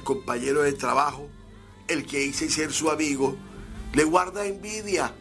el compañero de trabajo, el que dice ser su amigo, le guarda envidia.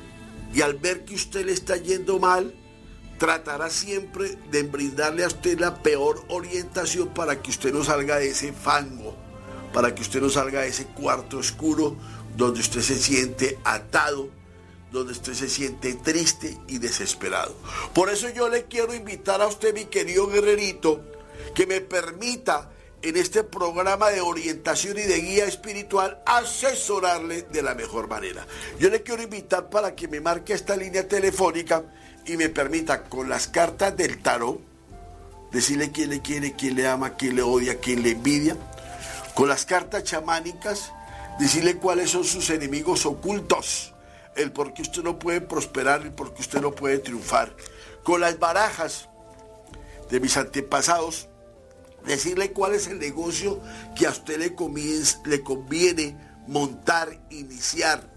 Y al ver que usted le está yendo mal, tratará siempre de brindarle a usted la peor orientación para que usted no salga de ese fango, para que usted no salga de ese cuarto oscuro donde usted se siente atado, donde usted se siente triste y desesperado. Por eso yo le quiero invitar a usted, mi querido guerrerito, que me permita en este programa de orientación y de guía espiritual asesorarle de la mejor manera. Yo le quiero invitar para que me marque esta línea telefónica y me permita con las cartas del tarot decirle quién le quiere, quién le ama, quién le odia, quién le envidia. Con las cartas chamánicas decirle cuáles son sus enemigos ocultos, el por qué usted no puede prosperar, el por qué usted no puede triunfar. Con las barajas de mis antepasados, decirle cuál es el negocio que a usted le conviene montar, iniciar.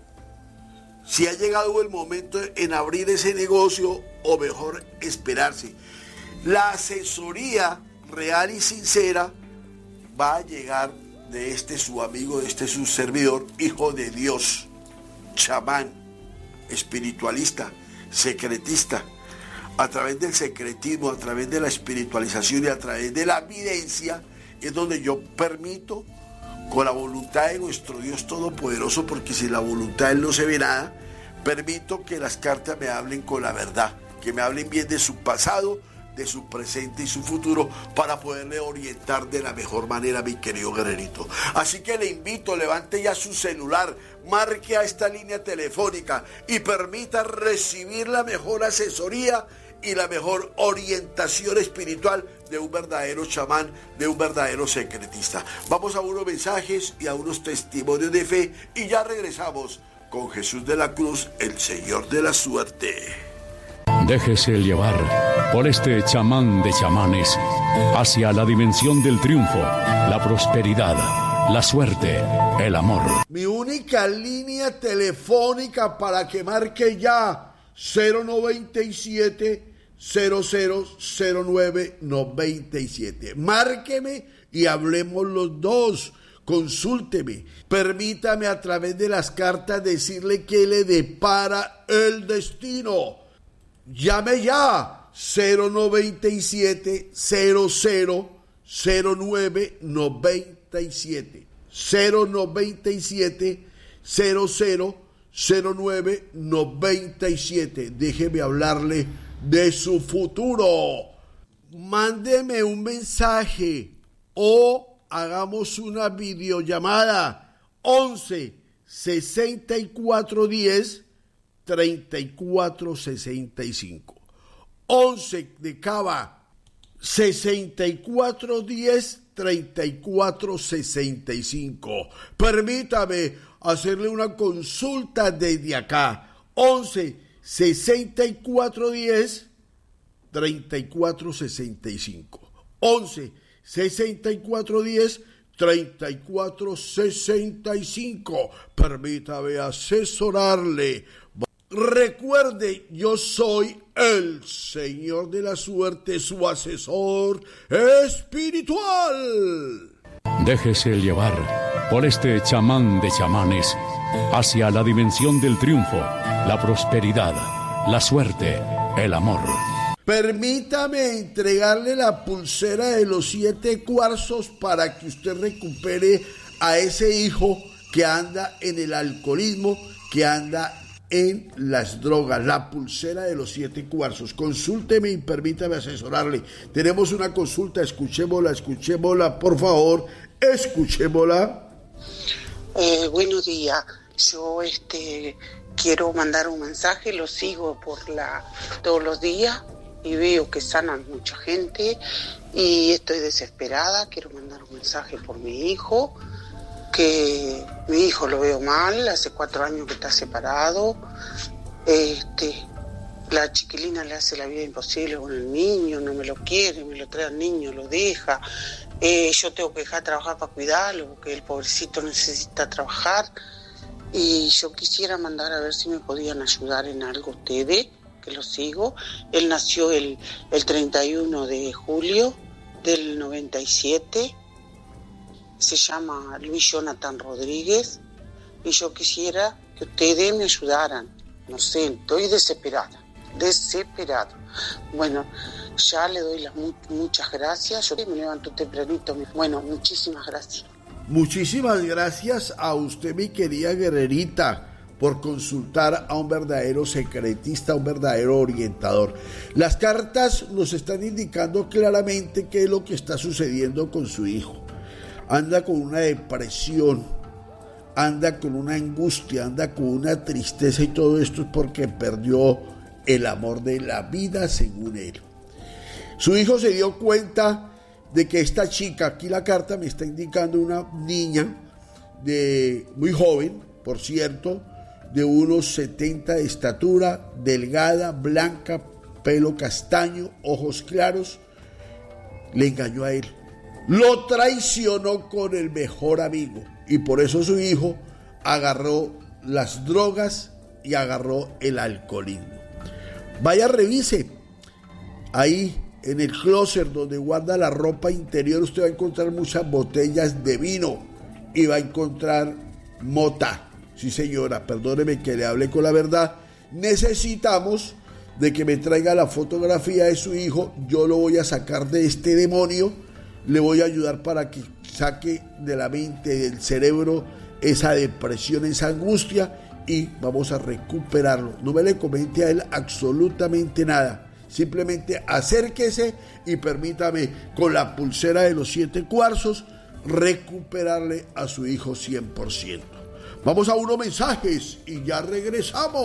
Si ha llegado el momento en abrir ese negocio o mejor esperarse. La asesoría real y sincera va a llegar de este su amigo, de este su servidor, hijo de Dios, chamán, espiritualista, secretista. A través del secretismo, a través de la espiritualización y a través de la evidencia es donde yo permito, con la voluntad de nuestro Dios Todopoderoso, porque sin la voluntad de Él no se ve nada, permito que las cartas me hablen con la verdad, que me hablen bien de su pasado, de su presente y su futuro, para poderle orientar de la mejor manera, mi querido guerrerito. Así que le invito, levante ya su celular, marque a esta línea telefónica y permita recibir la mejor asesoría y la mejor orientación espiritual de un verdadero chamán, de un verdadero secretista. Vamos a unos mensajes y a unos testimonios de fe y ya regresamos con Jesús de la Cruz, el Señor de la Suerte. Déjese llevar por este chamán de chamanes hacia la dimensión del triunfo, la prosperidad, la suerte, el amor. Mi única línea telefónica para que marque ya 097 0009 97. Márqueme y hablemos los dos. Consúlteme, permítame a través de las cartas decirle que le depara el destino. Llame ya 097 0009 97. 097 0009 97. Déjeme hablarle de su futuro. Mándeme un mensaje o hagamos una videollamada 11 64 10 34 65. 11 de Cava 64 10 34 65. Permítame hacerle una consulta desde acá. 11 64 10 34 65. 11 64 10 34 65. Permítame asesorarle. Recuerde, yo soy el Señor de la Suerte, su asesor espiritual. Déjese llevar por este chamán de chamanes hacia la dimensión del triunfo, la prosperidad, la suerte, el amor. Permítame entregarle la pulsera de los 7 cuarzos para que usted recupere a ese hijo que anda en el alcoholismo, que anda en las drogas. La pulsera de los 7 cuarzos. Consúlteme y permítame asesorarle. Tenemos una consulta, escuchémosla, por favor, escuchémosla. Buenos días. Yo quiero mandar un mensaje, lo sigo todos los días y veo que sanan mucha gente y estoy desesperada. Quiero mandar un mensaje por mi hijo, que mi hijo lo veo mal, hace 4 años que está separado. La chiquilina le hace la vida imposible con el niño, no me lo quiere, me lo trae al niño, lo deja. Yo tengo que dejar de trabajar para cuidarlo, porque el pobrecito necesita trabajar. Y yo quisiera mandar a ver si me podían ayudar en algo ustedes, que lo sigo. Él nació el 31 de julio del 97. se llama Luis Jonathan Rodríguez, y yo quisiera que ustedes me ayudaran. No sé, estoy desesperada. Bueno, ya le doy las muchas gracias. Yo me levanto tempranito. Bueno, muchísimas gracias. Muchísimas gracias a usted, mi querida guerrerita, por consultar a un verdadero secretista, a un verdadero orientador. Las cartas nos están indicando claramente qué es lo que está sucediendo con su hijo. Anda con una depresión, anda con una angustia, anda con una tristeza, y todo esto es porque perdió el amor de la vida, según él. Su hijo se dio cuenta de que esta chica, aquí la carta me está indicando una niña muy joven, por cierto, de unos 70 de estatura, delgada, blanca, pelo castaño, ojos claros. Le engañó a él, lo traicionó con el mejor amigo, y por eso su hijo agarró las drogas y agarró el alcoholismo. Vaya, revise ahí en el closet donde guarda la ropa interior. Usted va a encontrar muchas botellas de vino y va a encontrar mota. Sí, señora, perdóneme que le hable con la verdad. Necesitamos de que me traiga la fotografía de su hijo. Yo lo voy a sacar de este demonio. Le voy a ayudar para que saque de la mente, del cerebro, esa depresión, esa angustia, y vamos a recuperarlo. No me le comente a él absolutamente nada. Simplemente acérquese y permítame, con la pulsera de los 7 cuarzos, recuperarle a su hijo 100%. Vamos a unos mensajes y ya regresamos.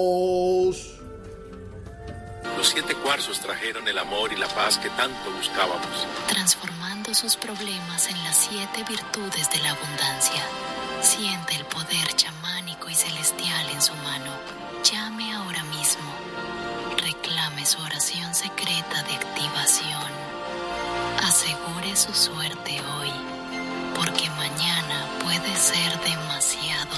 Los 7 cuarzos trajeron el amor y la paz que tanto buscábamos, transformando sus problemas en las 7 virtudes de la abundancia. Siente el poder chamánico y celestial en su mano. Llame ahora mismo. Reclame su oración secreta de activación. Asegure su suerte hoy, porque mañana puede ser demasiado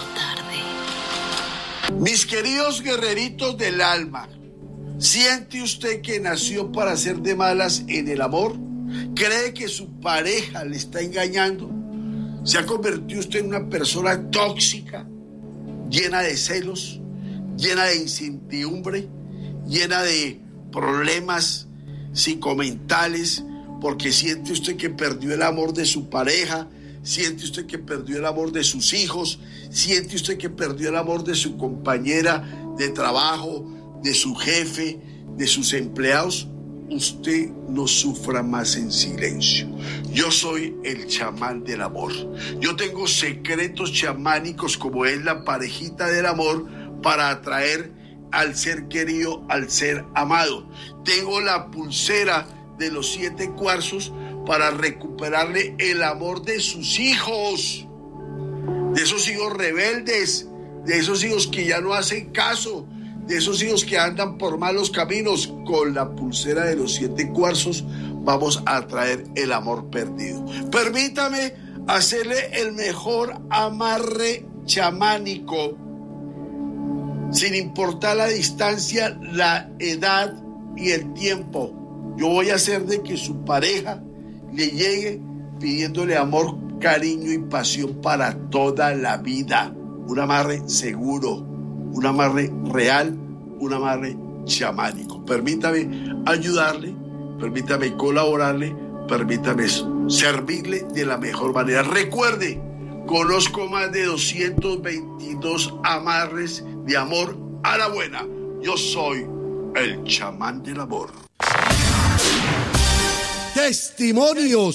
tarde. Mis queridos guerreritos del alma, ¿siente usted que nació para ser de malas en el amor? ¿Cree que su pareja le está engañando? ¿Se ha convertido usted en una persona tóxica, llena de celos, llena de incertidumbre, llena de problemas psicomentales, porque siente usted que perdió el amor de su pareja, siente usted que perdió el amor de sus hijos, siente usted que perdió el amor de su compañera de trabajo, de su jefe, de sus empleados? Usted no sufra más en silencio. Yo soy el chamán del amor. Yo tengo secretos chamánicos, como es la parejita del amor, para atraer al ser querido, al ser amado. Tengo la pulsera de los 7 cuarzos para recuperarle el amor de sus hijos, de esos hijos rebeldes, de esos hijos que ya no hacen caso, de esos hijos que andan por malos caminos. Con la pulsera de los 7 cuarzos vamos a traer el amor perdido. Permítame hacerle el mejor amarre chamánico, sin importar la distancia, la edad y el tiempo. Yo voy a hacer de que su pareja le llegue pidiéndole amor, cariño y pasión para toda la vida. Un amarre seguro, un amarre real, un amarre chamánico. Permítame ayudarle, permítame colaborarle, permítame servirle de la mejor manera. Recuerde, conozco más de 222 amarres de amor a la buena. Yo soy el chamán del amor. Testimonios.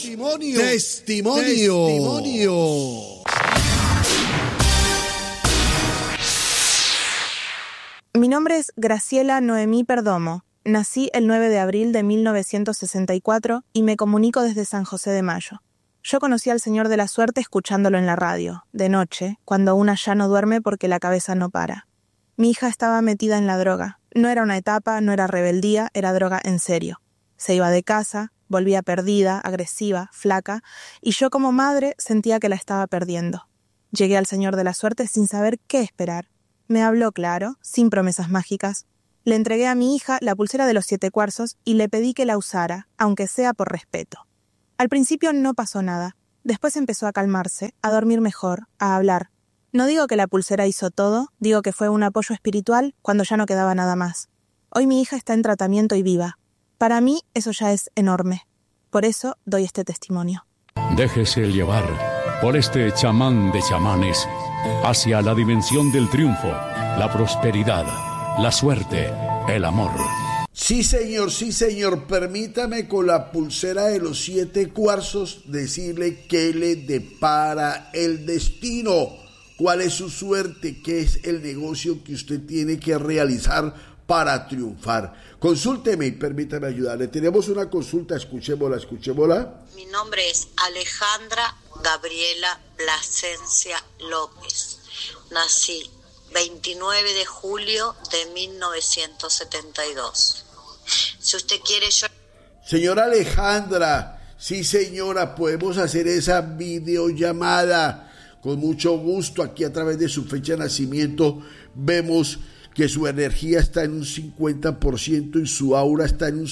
Mi nombre es Graciela Noemí Perdomo. Nací el 9 de abril de 1964 y me comunico desde San José de Mayo. Yo conocí al Señor de la Suerte escuchándolo en la radio, de noche, cuando una ya no duerme porque la cabeza no para. Mi hija estaba metida en la droga. No era una etapa, no era rebeldía, era droga en serio. Se iba de casa, volvía perdida, agresiva, flaca, y yo como madre sentía que la estaba perdiendo. Llegué al Señor de la Suerte sin saber qué esperar. Me habló claro, sin promesas mágicas. Le entregué a mi hija la pulsera de los 7 cuarzos y le pedí que la usara, aunque sea por respeto. Al principio no pasó nada. Después empezó a calmarse, a dormir mejor, a hablar. No digo que la pulsera hizo todo, digo que fue un apoyo espiritual cuando ya no quedaba nada más. Hoy mi hija está en tratamiento y viva. Para mí eso ya es enorme. Por eso doy este testimonio. Déjese llevar por este chamán de chamanes hacia la dimensión del triunfo, la prosperidad, la suerte, el amor. Sí, señor, permítame con la pulsera de los 7 cuarzos decirle qué le depara el destino, cuál es su suerte, qué es el negocio que usted tiene que realizar para triunfar. Consúlteme y permítame ayudarle. Tenemos una consulta, escuchémosla. Mi nombre es Alejandra Gabriela Plasencia López. Nací 29 de julio de 1972. Si usted quiere, yo... Señora Alejandra, sí señora, podemos hacer esa videollamada con mucho gusto. Aquí a través de su fecha de nacimiento vemos que su energía está en un 50% y su aura está en un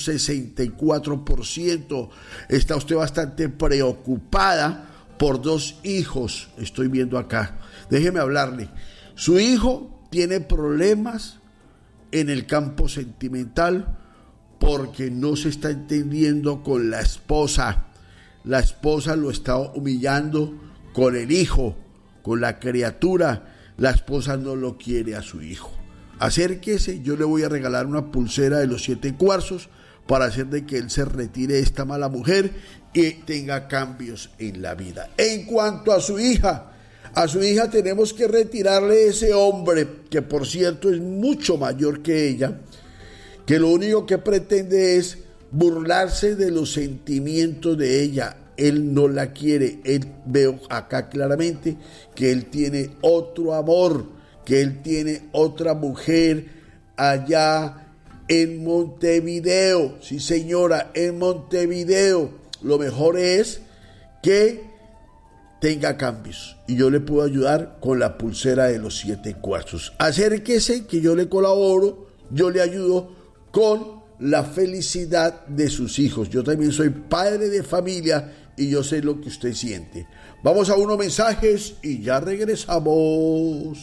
64%. Está usted bastante preocupada por 2 hijos, estoy viendo acá. Déjeme hablarle. Su hijo tiene problemas en el campo sentimental porque no se está entendiendo con la esposa. La esposa lo está humillando con el hijo, con la criatura. La esposa no lo quiere a su hijo. Acérquese, yo le voy a regalar una pulsera de los 7 cuarzos para hacer de que él se retire de esta mala mujer y tenga cambios en la vida. En cuanto a su hija tenemos que retirarle ese hombre, que por cierto es mucho mayor que ella, que lo único que pretende es burlarse de los sentimientos de ella. Él no la quiere, veo acá claramente que él tiene otro amor, que él tiene otra mujer allá en Montevideo. Sí, señora, en Montevideo. Lo mejor es que tenga cambios y yo le puedo ayudar con la pulsera de los 7 cuarzos. Acérquese que yo le colaboro, yo le ayudo con la felicidad de sus hijos. Yo también soy padre de familia y yo sé lo que usted siente. Vamos a unos mensajes y ya regresamos.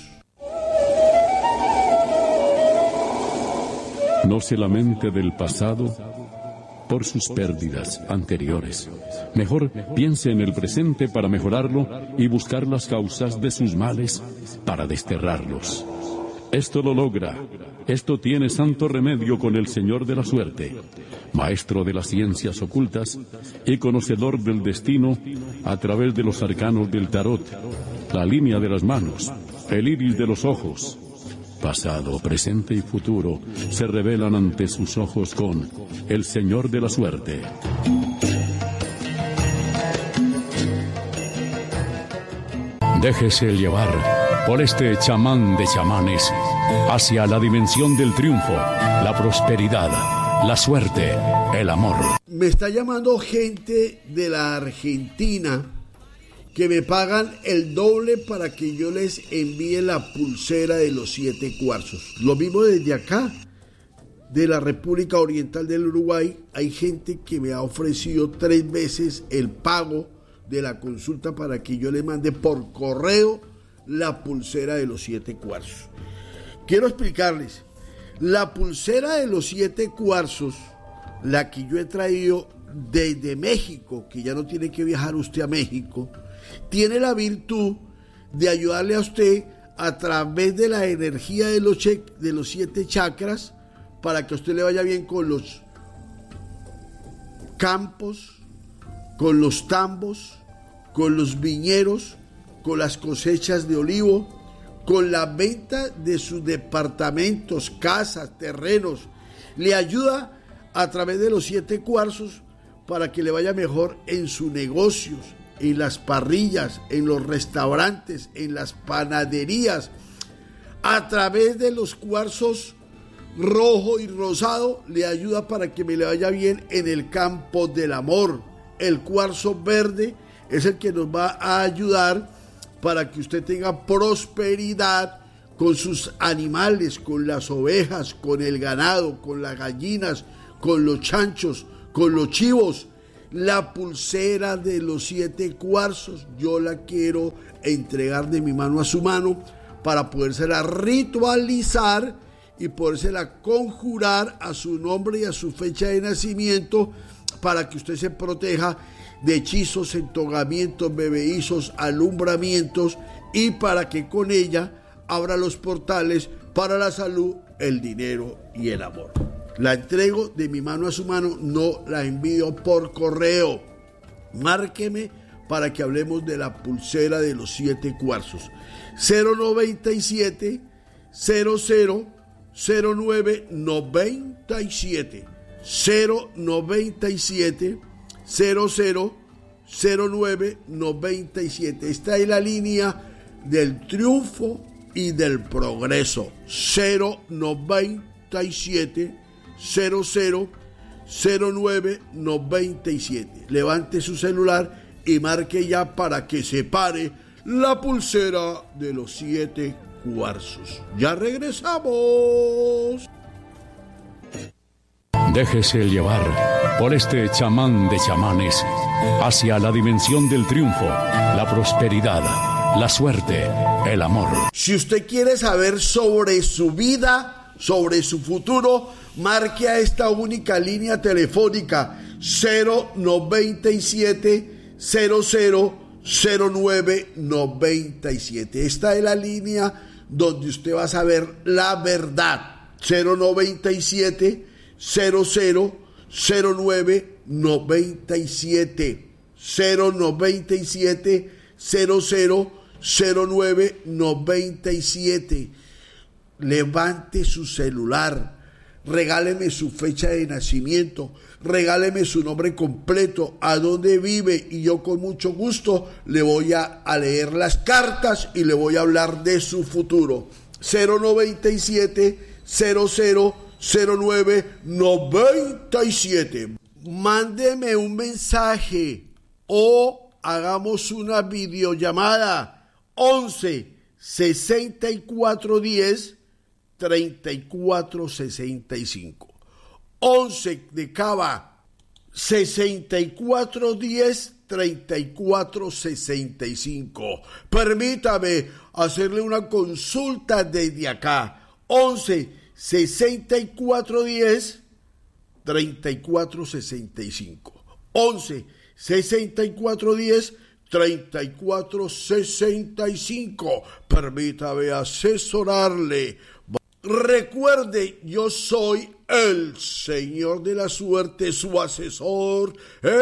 No se lamente del pasado por sus pérdidas anteriores. Mejor piense en el presente para mejorarlo y buscar las causas de sus males para desterrarlos. Esto lo logra. Esto tiene santo remedio con el Señor de la Suerte, maestro de las ciencias ocultas y conocedor del destino a través de los arcanos del tarot, la línea de las manos, el iris de los ojos. Pasado, presente y futuro se revelan ante sus ojos con el Señor de la Suerte. Déjese llevar por este chamán de chamanes hacia la dimensión del triunfo, la prosperidad, la suerte, el amor. Me está llamando gente de la Argentina que me pagan el doble para que yo les envíe la pulsera de los 7 cuarzos. Lo mismo desde acá, de la República Oriental del Uruguay, hay gente que me ha ofrecido 3 veces el pago de la consulta para que yo le mande por correo la pulsera de los 7 cuarzos. Quiero explicarles, la pulsera de los 7 cuarzos, la que yo he traído desde México, que ya no tiene que viajar usted a México, tiene la virtud de ayudarle a usted a través de la energía de los 7 chakras para que a usted le vaya bien con los campos, con los tambos, con los viñeros, con las cosechas de olivo, con la venta de sus departamentos, casas, terrenos. Le ayuda a través de los 7 cuarzos para que le vaya mejor en sus negocios, en las parrillas, en los restaurantes, en las panaderías. A través de los cuarzos rojo y rosado le ayuda para que me le vaya bien en el campo del amor. El cuarzo verde es el que nos va a ayudar para que usted tenga prosperidad con sus animales, con las ovejas, con el ganado, con las gallinas, con los chanchos, con los chivos. la pulsera de los 7 cuarzos. Yo la quiero entregar de mi mano a su mano para podérsela ritualizar y podérsela conjurar a su nombre y a su fecha de nacimiento para que usted se proteja de hechizos, entogamientos, bebeizos, alumbramientos y para que con ella abra los portales para la salud, el dinero y el amor. La entrego de mi mano a su mano, no la envío por correo. Márqueme para que hablemos de la pulsera de los 7 cuarzos. 097 00 09 97 097 00 09 97. Esta es la línea del triunfo y del progreso. 097 00 09 97. Levante su celular y marque ya para que se pare la pulsera de los 7 cuarzos. Ya regresamos. Déjese llevar por este chamán de chamanes hacia la dimensión del triunfo, la prosperidad, la suerte, el amor. Si usted quiere saber sobre su vida, sobre su futuro, marque a esta única línea telefónica 097 00 09 97. Esta es la línea donde usted va a saber la verdad. 097 00 09 97 097 00 09 97. Levante su celular, regáleme su fecha de nacimiento, regáleme su nombre completo, a dónde vive, y yo con mucho gusto le voy a leer las cartas y le voy a hablar de su futuro. 097 00 09 97. Mándeme un mensaje o hagamos una videollamada 11 64 10 34 65. 11 de Cava 64 10 34 65. Permítame hacerle una consulta desde acá. 11 64 10 34 65. 11 64 10 34 65. Permítame asesorarle. Recuerde, yo soy el Señor de la Suerte, su asesor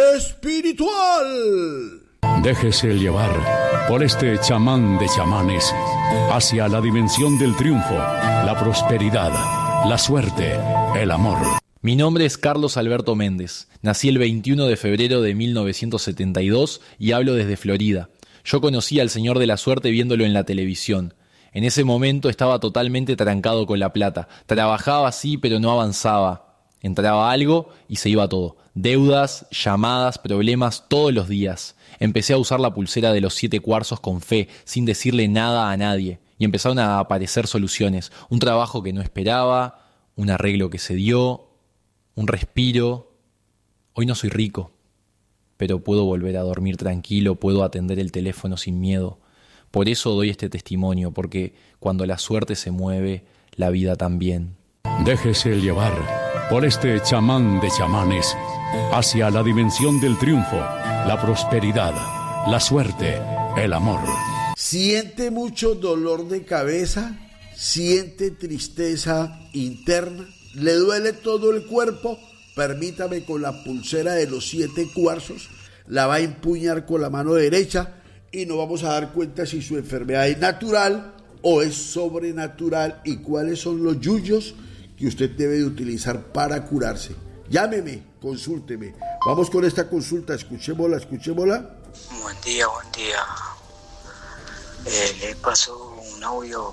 espiritual. Déjese llevar por este chamán de chamanes hacia la dimensión del triunfo, la prosperidad, la suerte, el amor. Mi nombre es Carlos Alberto Méndez. Nací el 21 de febrero de 1972 y hablo desde Florida. Yo conocí al Señor de la Suerte viéndolo en la televisión. En ese momento estaba totalmente trancado con la plata. Trabajaba sí, pero no avanzaba. Entraba algo y se iba todo. Deudas, llamadas, problemas todos los días. Empecé a usar la pulsera de los 7 cuarzos con fe, sin decirle nada a nadie. Y empezaron a aparecer soluciones. Un trabajo que no esperaba, un arreglo que se dio, un respiro. Hoy no soy rico, pero puedo volver a dormir tranquilo, puedo atender el teléfono sin miedo. Por eso doy este testimonio, porque cuando la suerte se mueve, la vida también. Déjese llevar por este chamán de chamanes hacia la dimensión del triunfo, la prosperidad, la suerte, el amor. ¿Siente mucho dolor de cabeza? ¿Siente tristeza interna? ¿Le duele todo el cuerpo? Permítame, con la pulsera de los 7 cuarzos, la va a empuñar con la mano derecha y nos vamos a dar cuenta si su enfermedad es natural o es sobrenatural y cuáles son los yuyos que usted debe de utilizar para curarse. Llámeme, consúlteme. Vamos con esta consulta, escuchémosla. Buen día. Le paso un audio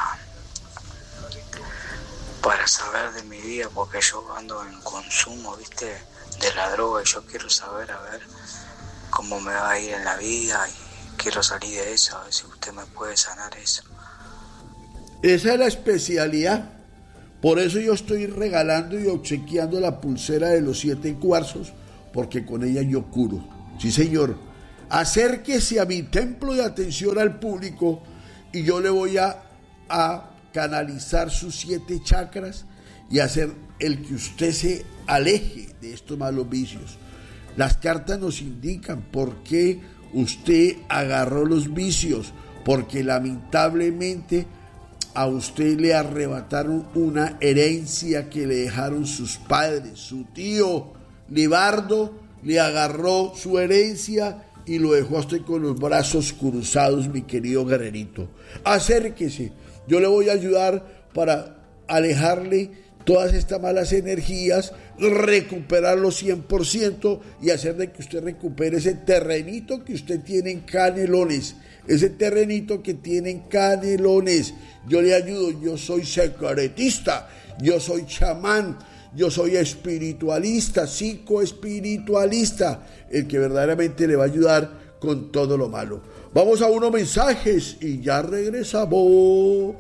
para saber de mi vida, porque yo ando en consumo, ¿viste?, de la droga, y yo quiero saber, a ver, cómo me va a ir en la vida, y quiero salir de eso, a ver si usted me puede sanar eso. Esa es la especialidad. Por eso yo estoy regalando y obsequiando la pulsera de los 7 cuarzos, porque con ella yo curo. Sí, señor. Acérquese a mi templo de atención al público y yo le voy a canalizar sus 7 chakras y hacer el que usted se aleje de estos malos vicios. Las cartas nos indican por qué usted agarró los vicios, porque lamentablemente a usted le arrebataron una herencia que le dejaron sus padres. Su tío Libardo le agarró su herencia y lo dejó a usted con los brazos cruzados, mi querido guerrerito. Acérquese, yo le voy a ayudar para alejarle todas estas malas energías, recuperarlo 100% y hacer de que usted recupere ese terrenito que usted tiene en Canelones. Ese terrenito que tiene en Canelones. Yo le ayudo, yo soy secretista, yo soy chamán, yo soy espiritualista, psicoespiritualista, el que verdaderamente le va a ayudar con todo lo malo. Vamos a unos mensajes y ya regresamos.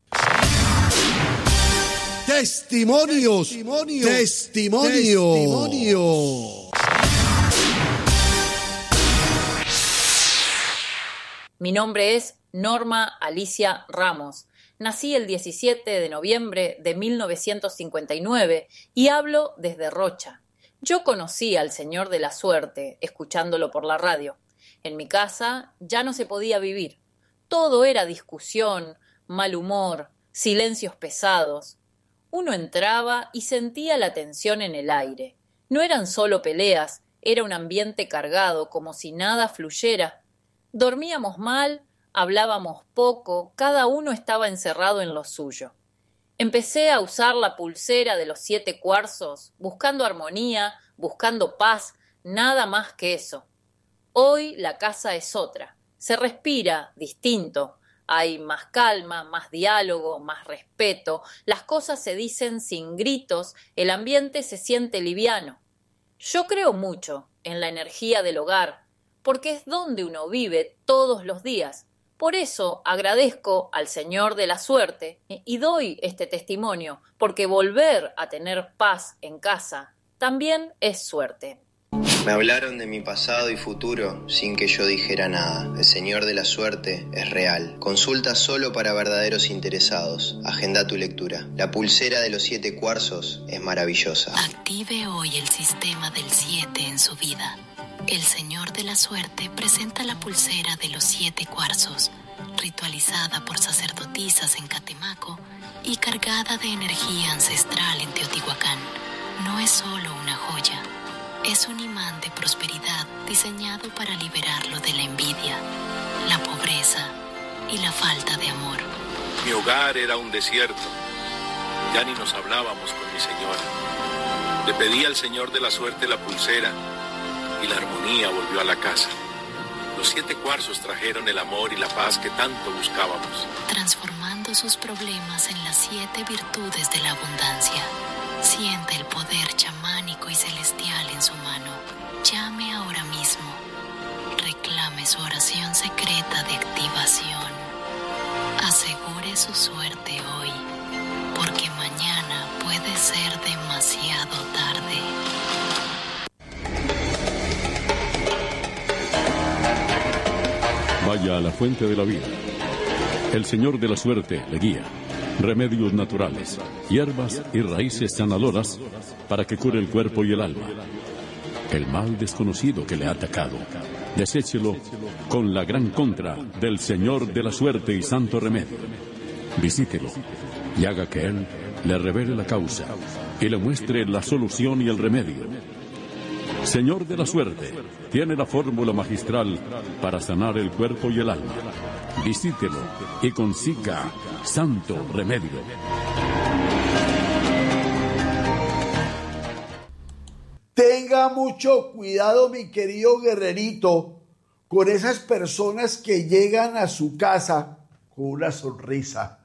Testimonios. Mi nombre es Norma Alicia Ramos. Nací el 17 de noviembre de 1959 y hablo desde Rocha. Yo conocí al Señor de la Suerte escuchándolo por la radio. En mi casa ya no se podía vivir. Todo era discusión, mal humor, silencios pesados. Uno entraba y sentía la tensión en el aire. No eran solo peleas, era un ambiente cargado, como si nada fluyera. Dormíamos mal, hablábamos poco, cada uno estaba encerrado en lo suyo. Empecé a usar la pulsera de los 7 cuarzos, buscando armonía, buscando paz, nada más que eso. Hoy la casa es otra, se respira distinto. Hay más calma, más diálogo, más respeto, las cosas se dicen sin gritos, el ambiente se siente liviano. Yo creo mucho en la energía del hogar, porque es donde uno vive todos los días. Por eso agradezco al Señor de la Suerte y doy este testimonio, porque volver a tener paz en casa también es suerte. Me hablaron de mi pasado y futuro sin que yo dijera nada. El Señor de la Suerte es real. Consulta solo para verdaderos interesados. Agenda tu lectura. La pulsera de los 7 cuarzos es maravillosa. Active hoy el sistema del 7 en su vida. El Señor de la Suerte presenta la pulsera de los 7 cuarzos, ritualizada por sacerdotisas en Catemaco y cargada de energía ancestral en Teotihuacán. No es solo una joya. Es un imán de prosperidad diseñado para liberarlo de la envidia, la pobreza y la falta de amor. Mi hogar era un desierto. Ya ni nos hablábamos con mi señora. Le pedí al Señor de la Suerte la pulsera y la armonía volvió a la casa. Los 7 cuarzos trajeron el amor y la paz que tanto buscábamos. Transformando sus problemas en las 7 virtudes de la abundancia. Siente el poder chamánico y celestial en su mano. Llame ahora mismo. Reclame su oración secreta de activación. Asegure su suerte hoy, porque mañana puede ser demasiado tarde. Vaya a la fuente de la vida. El Señor de la Suerte le guía. Remedios naturales, hierbas y raíces sanadoras para que cure el cuerpo y el alma. El mal desconocido que le ha atacado, deséchelo con la gran contra del Señor de la Suerte y Santo Remedio. Visítelo y haga que Él le revele la causa y le muestre la solución y el remedio. Señor de la Suerte tiene la fórmula magistral para sanar el cuerpo y el alma. Visítelo y consiga santo remedio. Tenga mucho cuidado, mi querido guerrerito, con esas personas que llegan a su casa con una sonrisa,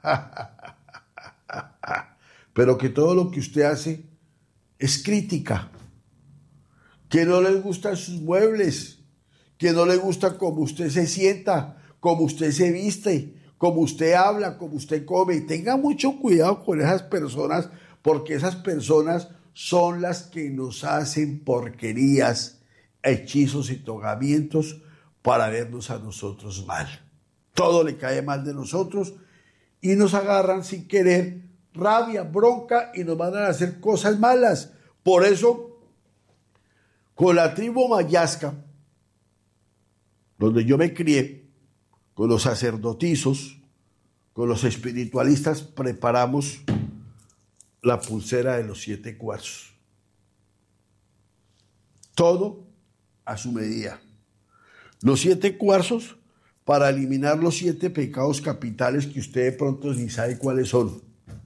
pero que todo lo que usted hace es crítica, que no les gustan sus muebles, que no le gusta cómo usted se sienta, cómo usted se viste, cómo usted habla, cómo usted come. Tenga mucho cuidado con esas personas, porque esas personas son las que nos hacen porquerías, hechizos y tocamientos para vernos a nosotros mal. Todo le cae mal de nosotros y nos agarran sin querer rabia, bronca y nos van a hacer cosas malas. Por eso, con la tribu mayasca, donde yo me crié, con los sacerdotizos, con los espiritualistas, preparamos la pulsera de los 7 cuarzos. Todo a su medida. Los 7 cuarzos para eliminar los 7 pecados capitales que usted de pronto ni sabe cuáles son.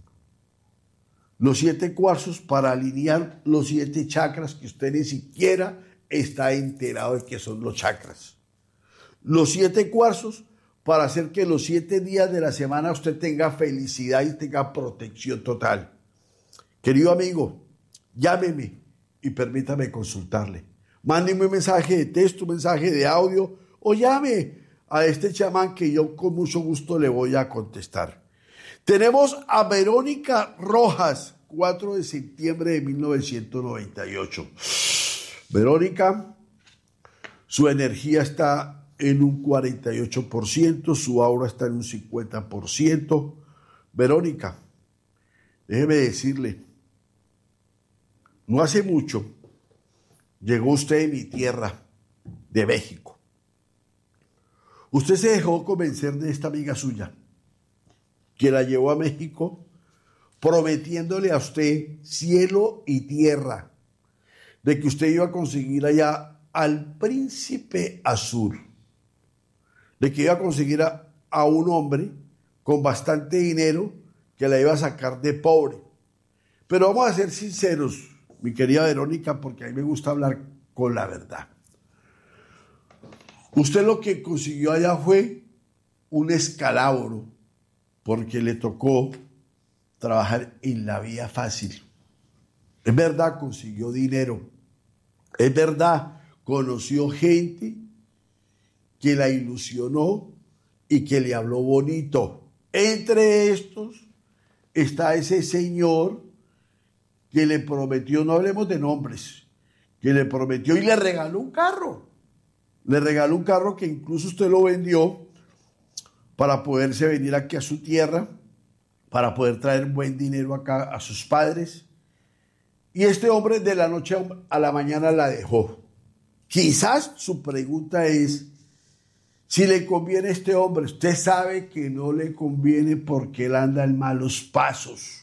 Los 7 cuarzos para alinear los 7 chakras que usted ni siquiera está enterado de que son los chakras. Los 7 cuarzos para hacer que los 7 días de la semana usted tenga felicidad y tenga protección total. Querido amigo, llámeme y permítame consultarle. Mándeme un mensaje de texto, un mensaje de audio o llame a este chamán que yo con mucho gusto le voy a contestar. Tenemos a Verónica Rojas, 4 de septiembre de 1998. Verónica, su energía está en un 48%, su aura está en un 50%. Verónica, déjeme decirle, no hace mucho llegó usted de mi tierra, de México. Usted se dejó convencer de esta amiga suya, que la llevó a México prometiéndole a usted cielo y tierra, de que usted iba a conseguir allá al príncipe azul, de que iba a conseguir a un hombre con bastante dinero que la iba a sacar de pobre. Pero vamos a ser sinceros, mi querida Verónica, porque a mí me gusta hablar con la verdad. Usted lo que consiguió allá fue un escalabro, porque le tocó trabajar en la vía fácil. Es verdad, consiguió dinero. Es verdad, conoció gente que la ilusionó y que le habló bonito. Entre estos está ese señor que le prometió, no hablemos de nombres, que le prometió y le regaló un carro. Le regaló un carro que incluso usted lo vendió para poderse venir aquí a su tierra, para poder traer buen dinero acá a sus padres. Y este hombre de la noche a la mañana la dejó. Quizás su pregunta es, si le conviene a este hombre. Usted sabe que no le conviene porque él anda en malos pasos.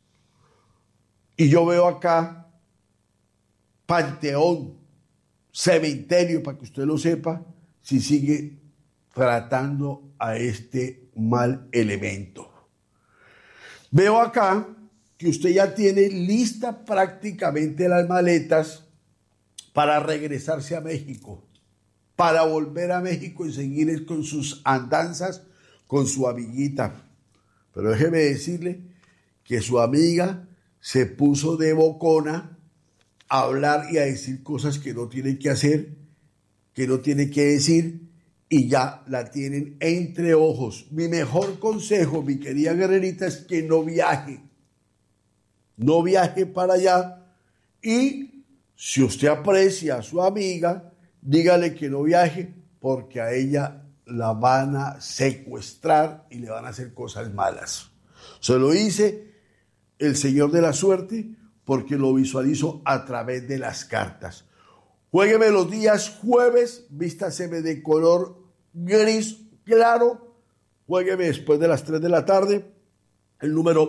Y yo veo acá panteón, cementerio, para que usted lo sepa, si sigue tratando a este mal elemento. Veo acá que usted ya tiene lista prácticamente las maletas para regresarse a México, para volver a México y seguir con sus andanzas con su amiguita. Pero déjeme decirle que su amiga se puso de bocona a hablar y a decir cosas que no tiene que hacer, que no tiene que decir, y ya la tienen entre ojos. Mi mejor consejo, mi querida guerrerita, es que no viaje. No viaje para allá. Y si usted aprecia a su amiga, dígale que no viaje, porque a ella la van a secuestrar y le van a hacer cosas malas. Se lo dice el señor de la suerte porque lo visualizo a través de las cartas. Juégueme los días jueves, vístaseme de color gris claro, juégueme después de las 3 de la tarde, el número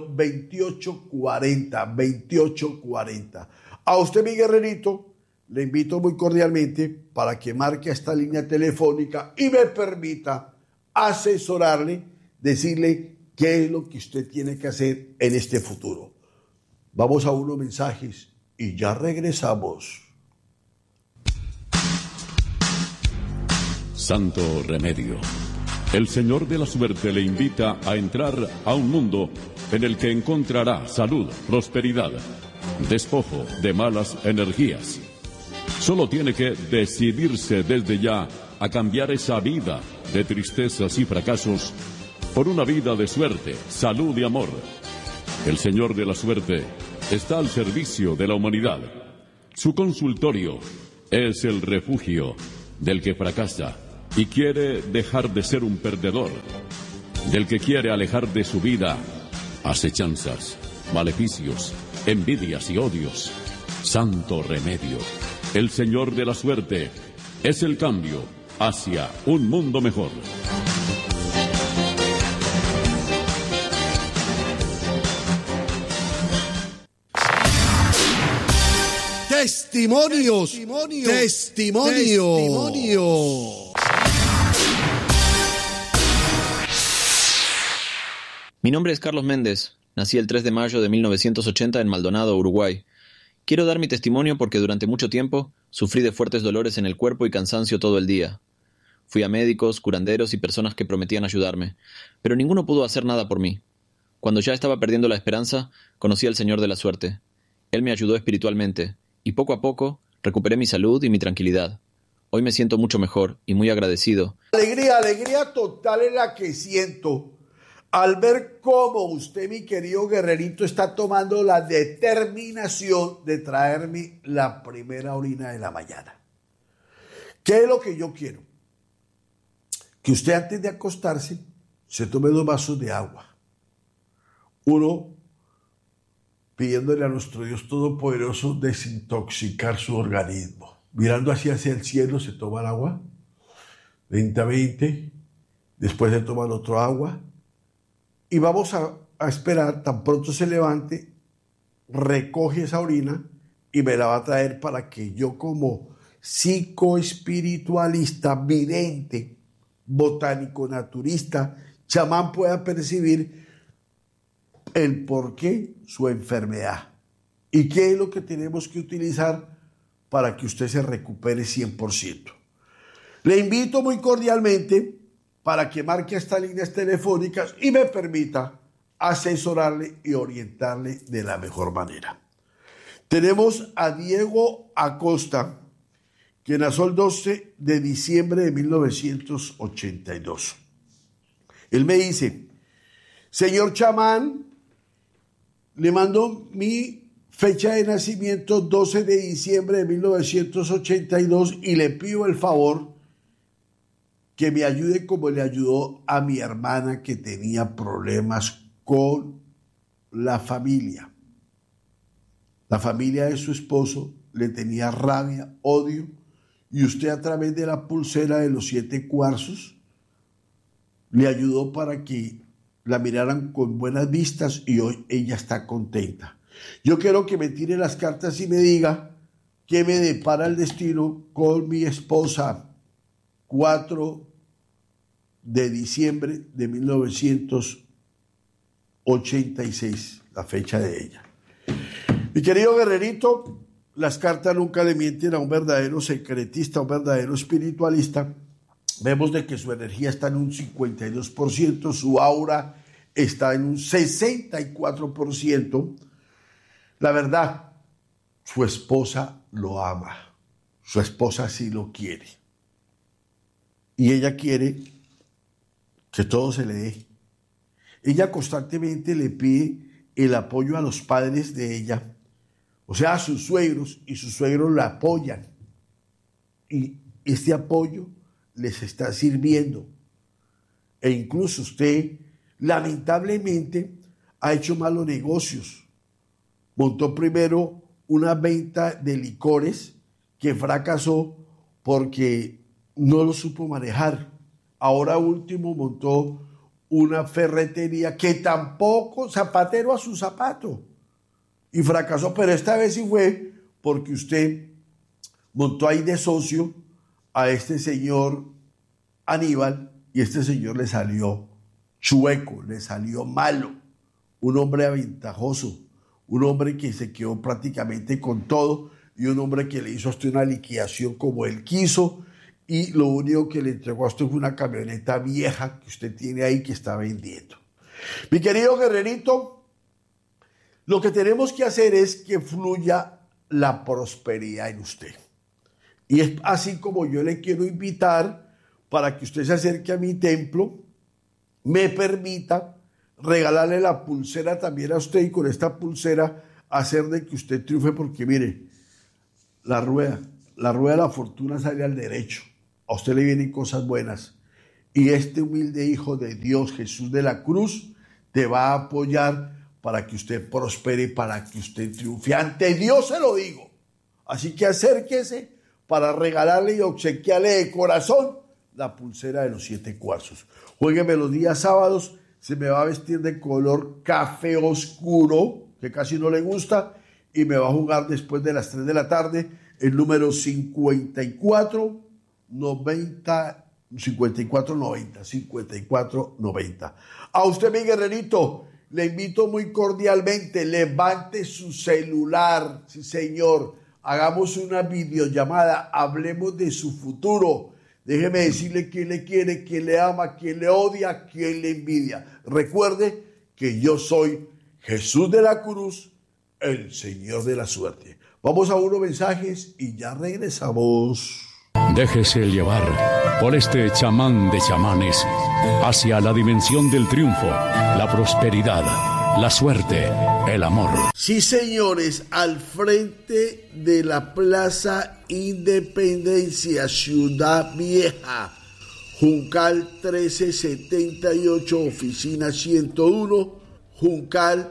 2840. A usted, mi guerrerito, le invito muy cordialmente para que marque esta línea telefónica y me permita asesorarle, decirle qué es lo que usted tiene que hacer en este futuro. Vamos a unos mensajes y ya regresamos. Santo Remedio. El Señor de la Suerte le invita a entrar a un mundo en el que encontrará salud, prosperidad, despojo de malas energías. Solo tiene que decidirse desde ya a cambiar esa vida de tristezas y fracasos por una vida de suerte, salud y amor. El Señor de la Suerte está al servicio de la humanidad. Su consultorio es el refugio del que fracasa y quiere dejar de ser un perdedor, del que quiere alejar de su vida acechanzas, maleficios, envidias y odios. Santo remedio. El Señor de la Suerte es el cambio hacia un mundo mejor. Testimonios. Mi nombre es Carlos Méndez. Nací el 3 de mayo de 1980 en Maldonado, Uruguay. Quiero dar mi testimonio porque durante mucho tiempo sufrí de fuertes dolores en el cuerpo y cansancio todo el día. Fui a médicos, curanderos y personas que prometían ayudarme, pero ninguno pudo hacer nada por mí. Cuando ya estaba perdiendo la esperanza, conocí al Señor de la Suerte. Él me ayudó espiritualmente, y poco a poco recuperé mi salud y mi tranquilidad. Hoy me siento mucho mejor y muy agradecido. Alegría total es la que siento al ver cómo usted, mi querido guerrerito, está tomando la determinación de traerme la primera orina de la mañana. ¿Qué es lo que yo quiero? Que usted antes de acostarse se tome 2 vasos de agua. Uno, pidiéndole a nuestro Dios Todopoderoso desintoxicar su organismo. Mirando hacia el cielo se toma el agua, lentamente, después se toma el otro agua, y vamos a esperar, tan pronto se levante, recoge esa orina y me la va a traer para que yo como psicoespiritualista, vidente, botánico, naturista, chamán pueda percibir el porqué su enfermedad y qué es lo que tenemos que utilizar para que usted se recupere 100%. Le invito muy cordialmente para que marque estas líneas telefónicas y me permita asesorarle y orientarle de la mejor manera. Tenemos a Diego Acosta, que nació el 12 de diciembre de 1982. Él me dice: señor chamán, le mando mi fecha de nacimiento 12 de diciembre de 1982 y le pido el favor que me ayude como le ayudó a mi hermana que tenía problemas con la familia. La familia de su esposo le tenía rabia, odio, y usted a través de la pulsera de los 7 cuarzos le ayudó para que la miraran con buenas vistas y hoy ella está contenta. Yo quiero que me tire las cartas y me diga qué me depara el destino con mi esposa. 4 de diciembre de 1986, la fecha de ella. Mi querido guerrerito, las cartas nunca le mienten a un verdadero secretista, a un verdadero espiritualista. Vemos de que su energía está en un 52%, su aura está en un 64%. La verdad, su esposa lo ama, su esposa sí lo quiere. Y ella quiere que todo se le dé. Ella constantemente le pide el apoyo a los padres de ella, o sea, a sus suegros, y sus suegros la apoyan. Y este apoyo les está sirviendo. E incluso usted, lamentablemente, ha hecho malos negocios. Montó primero una venta de licores que fracasó porque no lo supo manejar. Ahora último montó una ferretería que tampoco, zapatero a su zapato, y fracasó, pero esta vez sí fue porque usted montó ahí de socio a este señor Aníbal y este señor le salió chueco, le salió malo, un hombre aventajoso, un hombre que se quedó prácticamente con todo y un hombre que le hizo a usted una liquidación como él quiso y lo único que le entregó a usted fue una camioneta vieja que usted tiene ahí que está vendiendo. Mi querido guerrerito, lo que tenemos que hacer es que fluya la prosperidad en usted. Y es así como yo le quiero invitar para que usted se acerque a mi templo, me permita regalarle la pulsera también a usted y con esta pulsera hacer de que usted triunfe, porque mire, la rueda de la fortuna sale al derecho. A usted le vienen cosas buenas. Y este humilde Hijo de Dios, Jesús de la Cruz, te va a apoyar para que usted prospere, para que usted triunfe. Ante Dios se lo digo. Así que acérquese para regalarle y obsequiarle de corazón la pulsera de los 7 cuarzos. Juégueme los días sábados, se me va a vestir de color café oscuro, que casi no le gusta, y me va a jugar después de las 3 de la tarde el número 5490. A usted, mi guerrerito, le invito muy cordialmente, levante su celular, sí señor, hagamos una videollamada, hablemos de su futuro. Déjeme decirle quién le quiere, quién le ama, quién le odia, quién le envidia. Recuerde que yo soy Jesús de la Cruz, el Señor de la Suerte. Vamos a unos mensajes y ya regresamos. Déjese llevar por este chamán de chamanes hacia la dimensión del triunfo, la prosperidad, la suerte, el amor. Sí, señores, al frente de la Plaza Independencia, Ciudad Vieja, Juncal 1378, oficina 101, Juncal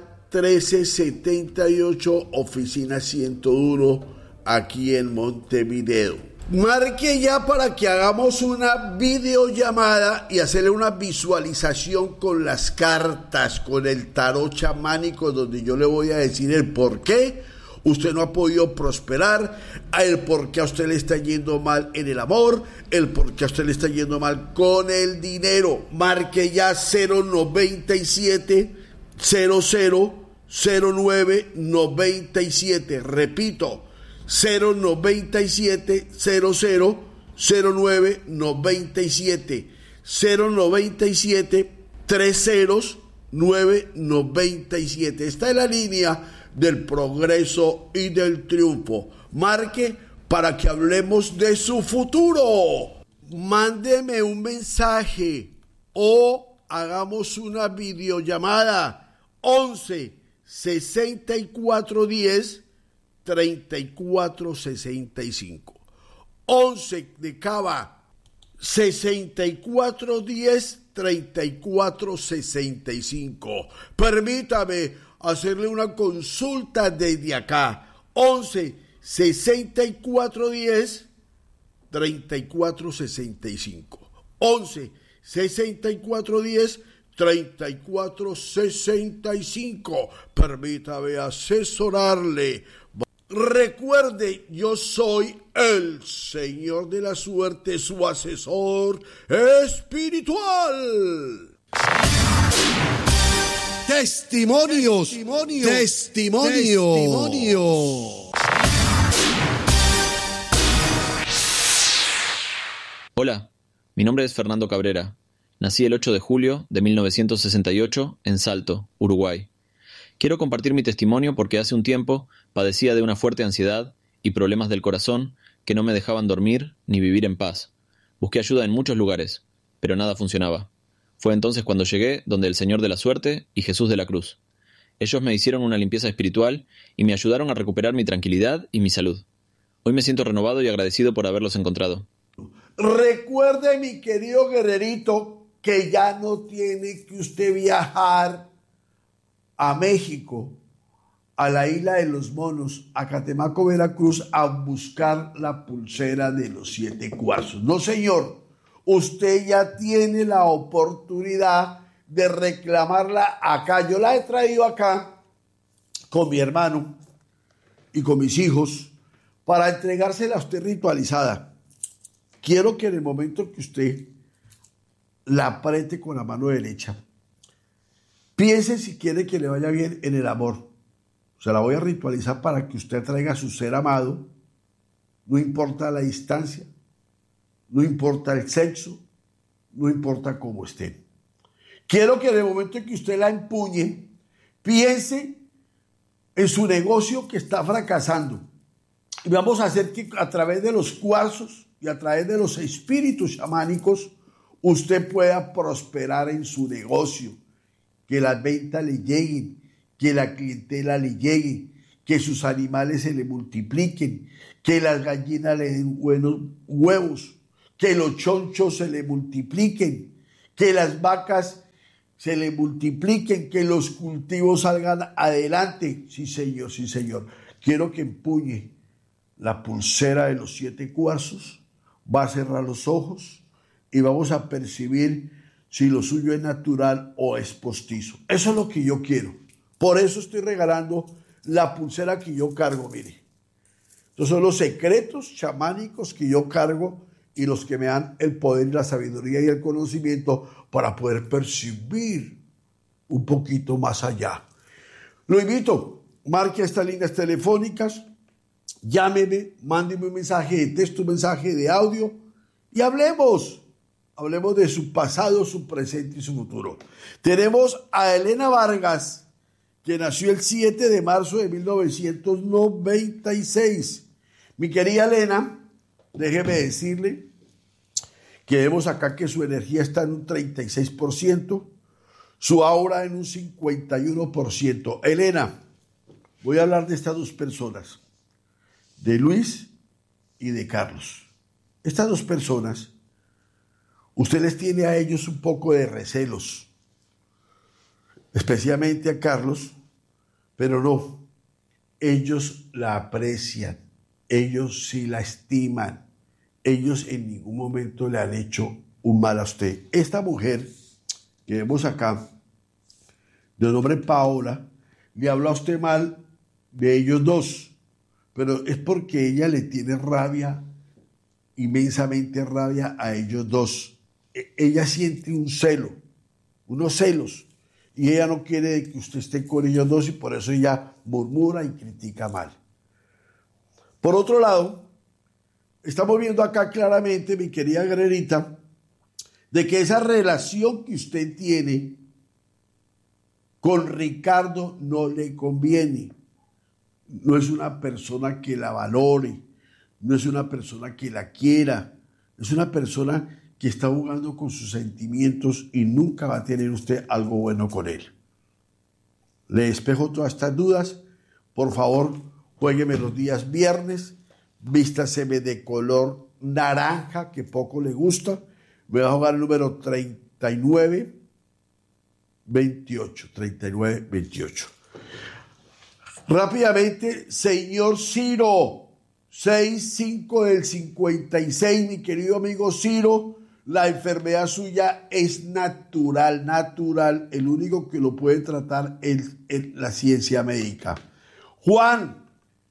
1378, oficina 101, aquí en Montevideo. Marque ya para que hagamos una videollamada y hacerle una visualización con las cartas, con el tarot chamánico, donde yo le voy a decir el por qué usted no ha podido prosperar, el por qué a usted le está yendo mal en el amor, el por qué a usted le está yendo mal con el dinero. Marque ya 097 000997. Repito, 097 000997, 097 30997. Esta es la línea del progreso y del triunfo. Marque para que hablemos de su futuro. Mándeme un mensaje o hagamos una videollamada. 11 6410 3465. 11 de Cava 6410 3465. Permítame hacerle una consulta desde acá. 11 6410 3465. 11 6410 3465. Permítame asesorarle. Recuerde, yo soy el Señor de la Suerte, su asesor espiritual. Testimonios. Hola, mi nombre es Fernando Cabrera. Nací el 8 de julio de 1968 en Salto, Uruguay. Quiero compartir mi testimonio porque hace un tiempo padecía de una fuerte ansiedad y problemas del corazón que no me dejaban dormir ni vivir en paz. Busqué ayuda en muchos lugares, pero nada funcionaba. Fue entonces cuando llegué donde el Señor de la Suerte y Jesús de la Cruz. Ellos me hicieron una limpieza espiritual y me ayudaron a recuperar mi tranquilidad y mi salud. Hoy me siento renovado y agradecido por haberlos encontrado. Recuerde, mi querido guerrerito, que ya no tiene que usted viajar a México, a la isla de los Monos, a Catemaco, Veracruz, a buscar la pulsera de los 7 cuarzos. No, señor, usted ya tiene la oportunidad de reclamarla acá. Yo la he traído acá con mi hermano y con mis hijos para entregársela a usted ritualizada. Quiero que en el momento que usted la apriete con la mano derecha, piense si quiere que le vaya bien en el amor. Se la voy a ritualizar para que usted traiga a su ser amado, no importa la distancia, no importa el sexo, no importa cómo estén. Quiero que en el momento en que usted la empuñe, piense en su negocio que está fracasando. Y vamos a hacer que a través de los cuarzos y a través de los espíritus chamánicos, usted pueda prosperar en su negocio, que las ventas le lleguen, que la clientela le llegue, que sus animales se le multipliquen, que las gallinas le den buenos huevos, que los chonchos se le multipliquen, que las vacas se le multipliquen, que los cultivos salgan adelante. Sí, señor, sí, señor. Quiero que empuñe la pulsera de los 7 cuarzos, va a cerrar los ojos y vamos a percibir si lo suyo es natural o es postizo. Eso es lo que yo quiero. Por eso estoy regalando la pulsera que yo cargo, mire. Estos son los secretos chamánicos que yo cargo y los que me dan el poder y la sabiduría y el conocimiento para poder percibir un poquito más allá. Lo invito, marque estas líneas telefónicas, llámeme, mándeme un mensaje de texto, un mensaje de audio y hablemos. Hablemos de su pasado, su presente y su futuro. Tenemos a Elena Vargas, que nació el 7 de marzo de 1996. Mi querida Elena, déjeme decirle que vemos acá que su energía está en un 36%, su aura en un 51%. Elena, voy a hablar de estas dos personas, de Luis y de Carlos. Estas dos personas, usted les tiene a ellos un poco de recelos, especialmente a Carlos, pero no, ellos la aprecian, ellos sí la estiman, ellos en ningún momento le han hecho un mal a usted. Esta mujer que vemos acá, de nombre Paola, le habla a usted mal de ellos dos, pero es porque ella le tiene rabia, inmensamente rabia a ellos dos. Ella siente un celo, unos celos, y ella no quiere que usted esté con ellos dos y por eso ella murmura y critica mal. Por otro lado, estamos viendo acá claramente, mi querida Guerrerita, de que esa relación que usted tiene con Ricardo no le conviene. No es una persona que la valore, no es una persona que la quiera, es una persona que está jugando con sus sentimientos y nunca va a tener usted algo bueno con él. Le despejo todas estas dudas. Por favor, juégueme los días viernes, vístaseme de color naranja, que poco le gusta. Voy a jugar el número 3928. Rápidamente, señor Ciro, 65 del 56, mi querido amigo Ciro. La enfermedad suya es natural. El único que lo puede tratar es la ciencia médica. Juan,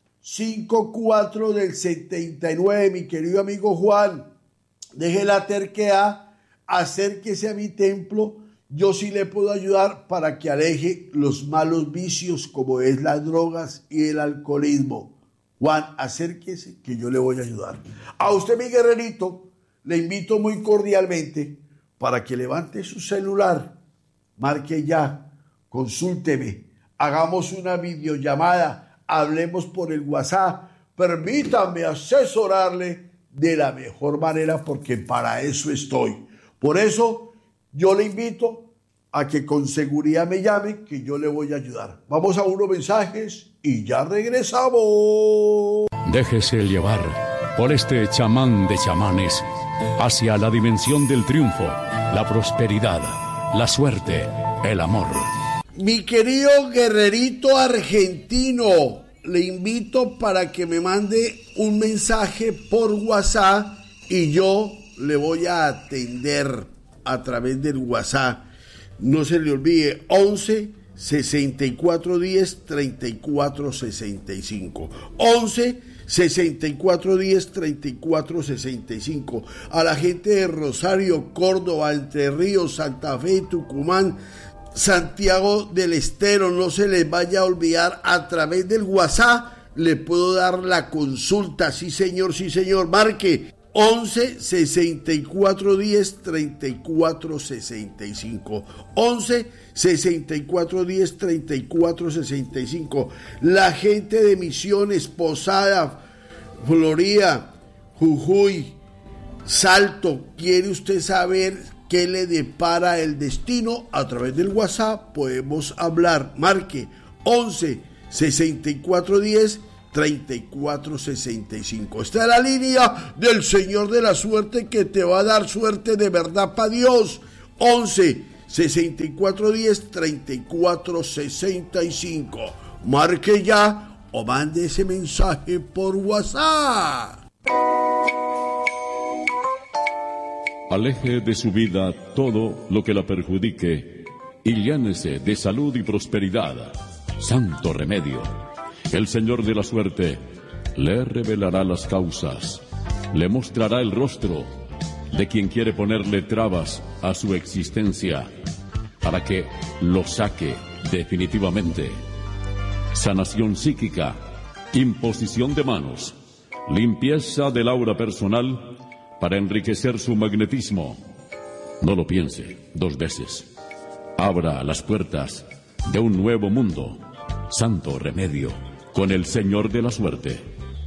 54 del 79, mi querido amigo Juan. Deje la terquedad, acérquese a mi templo. Yo sí le puedo ayudar para que aleje los malos vicios como es las drogas y el alcoholismo. Juan, acérquese que yo le voy a ayudar. A usted, mi guerrerito, le invito muy cordialmente para que levante su celular, marque ya, consúlteme, hagamos una videollamada, hablemos por el WhatsApp, permítame asesorarle de la mejor manera porque para eso estoy. Por eso yo le invito a que con seguridad me llame que yo le voy a ayudar. Vamos a unos mensajes y ya regresamos. Déjese llevar por este chamán de chamanes hacia la dimensión del triunfo, la prosperidad, la suerte, el amor. Mi querido guerrerito argentino, le invito para que me mande un mensaje por WhatsApp y yo le voy a atender a través del WhatsApp. No se le olvide, 11 64 10 34 65. 11 64 10 34 65. A la gente de Rosario, Córdoba, Entre Ríos, Santa Fe, Tucumán, Santiago del Estero, no se les vaya a olvidar, a través del WhatsApp le puedo dar la consulta. Sí señor, marque 11 64 10 34 65. 11 64 10 34 65. La gente de Misiones, Posada, Florida, Jujuy, Salto, ¿quiere usted saber qué le depara el destino? A través del WhatsApp podemos hablar. Marque 11 11-6410-3465. Esta es la línea del Señor de la Suerte que te va a dar suerte de verdad para Dios. 11-6410-3465. Marque ya o mande ese mensaje por WhatsApp. Aleje de su vida todo lo que la perjudique y llénese de salud y prosperidad. Santo remedio. El Señor de la Suerte le revelará las causas, le mostrará el rostro de quien quiere ponerle trabas a su existencia para que lo saque definitivamente. Sanación psíquica, imposición de manos, limpieza del aura personal para enriquecer su magnetismo. No lo piense 2 veces. Abra las puertas de un nuevo mundo. Santo remedio con el Señor de la Suerte.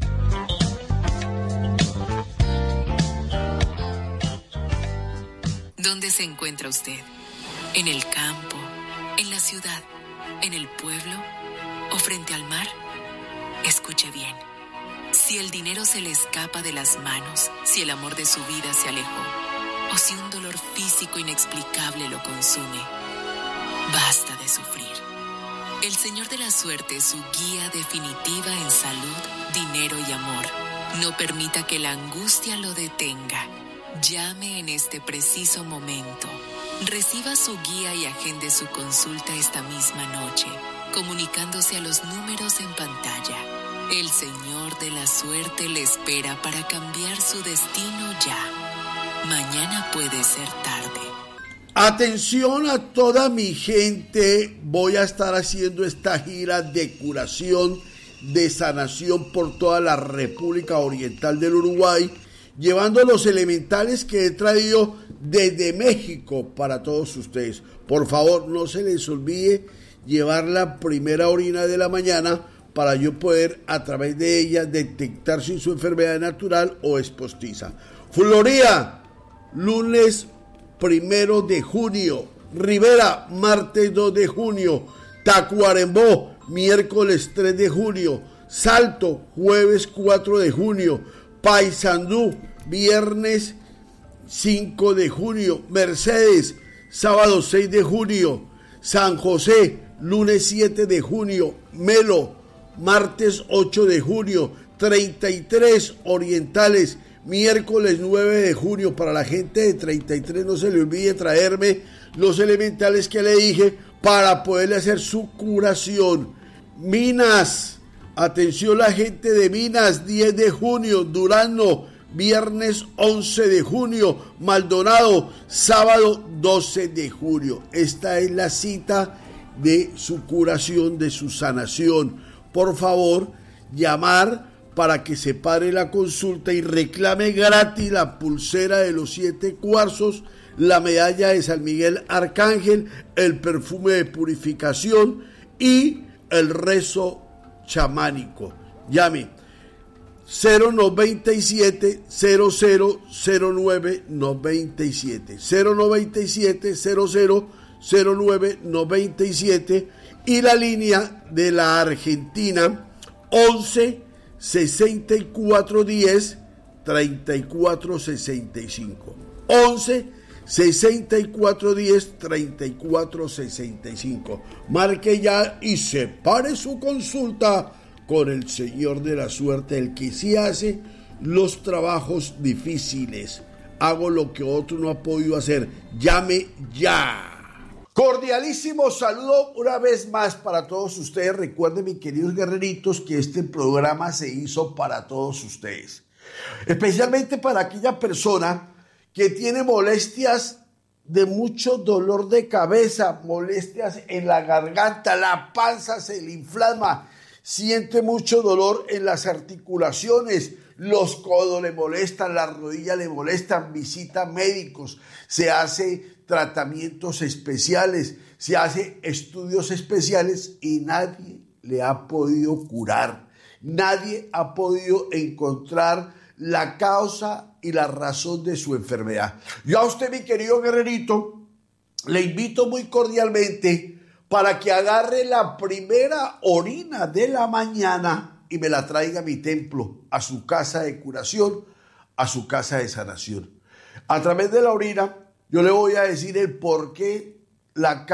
¿Dónde se encuentra usted? ¿En el campo? ¿En la ciudad? ¿En el pueblo? ¿O frente al mar? Escuche bien. Si el dinero se le escapa de las manos, si el amor de su vida se alejó, o si un dolor físico inexplicable lo consume, basta de sufrir. El Señor de la Suerte es su guía definitiva en salud, dinero y amor. No permita que la angustia lo detenga. Llame en este preciso momento. Reciba su guía y agende su consulta esta misma noche, comunicándose a los números en pantalla. El Señor de la Suerte le espera para cambiar su destino ya. Mañana puede ser tarde. Atención a toda mi gente, voy a estar haciendo esta gira de curación, de sanación por toda la República Oriental del Uruguay, llevando los elementales que he traído desde México para todos ustedes. Por favor, no se les olvide llevar la primera orina de la mañana para yo poder a través de ella detectar si su enfermedad es natural o es postiza. Florida, lunes 1 de junio, Rivera, martes 2 de junio, Tacuarembó, miércoles 3 de junio, Salto, jueves 4 de junio, Paysandú, viernes 5 de junio, Mercedes, sábado 6 de junio, San José, lunes 7 de junio, Melo, martes 8 de junio, 33 Orientales, miércoles 9 de junio. Para la gente de 33 no se le olvide traerme los elementales que le dije para poderle hacer su curación. Minas, atención la gente de Minas, 10 de junio, Durazno, viernes 11 de junio, Maldonado, sábado 12 de junio. Esta es la cita de su curación, de su sanación. Por favor, llamar para que se pare la consulta y reclame gratis la pulsera de los 7 cuarzos, la medalla de San Miguel Arcángel, el perfume de purificación y el rezo chamánico. Llame 097 0009 97 097 000997 y la línea de la Argentina 11 6410 3465 11 6410 3465. Marque ya y separe su consulta con el Señor de la Suerte, el que sí hace los trabajos difíciles. Hago lo que otro no ha podido hacer. Llame ya. Cordialísimo saludo una vez más para todos ustedes. Recuerden, mis queridos guerreritos, que este programa se hizo para todos ustedes, especialmente para aquella persona que tiene molestias de mucho dolor de cabeza, molestias en la garganta, la panza se le inflama, siente mucho dolor en las articulaciones, los codos le molestan, las rodillas le molestan, visita médicos, se hace tratamientos especiales, se hace estudios especiales y nadie le ha podido curar, nadie ha podido encontrar la causa y la razón de su enfermedad. Yo a usted, mi querido guerrerito, le invito muy cordialmente para que agarre la primera orina de la mañana y me la traiga a mi templo, a su casa de curación, a su casa de sanación. A través de la orina, yo le voy a decir el por qué la